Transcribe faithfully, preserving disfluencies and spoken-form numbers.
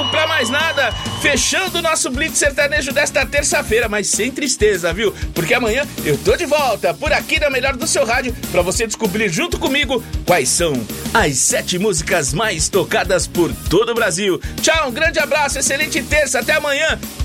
tempo pra mais nada, fechando o nosso Blitz Sertanejo desta terça-feira, mas sem tristeza, viu? Porque amanhã eu tô de volta, por aqui na melhor do seu rádio, pra você descobrir junto comigo quais são as sete músicas mais tocadas por todo o Brasil. Tchau, um grande abraço, excelente terça, até amanhã.